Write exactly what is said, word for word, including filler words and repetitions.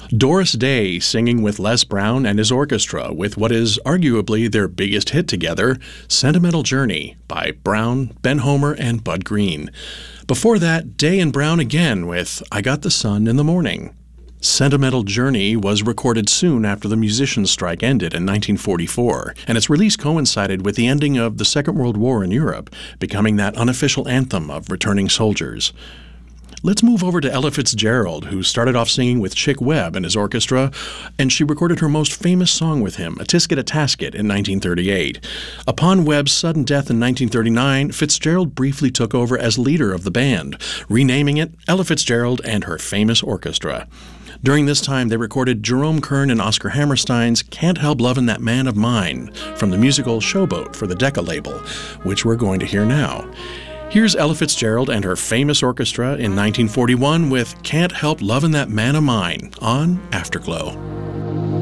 Doris Day singing with Les Brown and his orchestra with what is arguably their biggest hit together, Sentimental Journey by Brown, Ben Homer, and Bud Green. Before that, Day and Brown again with I Got the Sun in the Morning. Sentimental Journey was recorded soon after the musicians' strike ended in nineteen forty-four, and its release coincided with the ending of the Second World War in Europe, becoming that unofficial anthem of returning soldiers. Let's move over to Ella Fitzgerald, who started off singing with Chick Webb and his orchestra, and she recorded her most famous song with him, A Tisket a Tasket, in nineteen thirty-eight. Upon Webb's sudden death in nineteen thirty-nine, Fitzgerald briefly took over as leader of the band, renaming it Ella Fitzgerald and Her Famous Orchestra. During this time, they recorded Jerome Kern and Oscar Hammerstein's Can't Help Lovin' That Man of Mine from the musical Showboat for the Decca label, which we're going to hear now. Here's Ella Fitzgerald and her famous orchestra in nineteen forty-one with Can't Help Lovin' That Man of Mine on Afterglow.